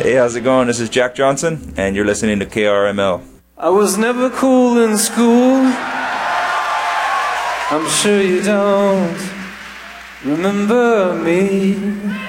Hey, how's it going? This is Jack Johnson, and you're listening to KRML. I was never cool in school. I'm sure you don't remember me.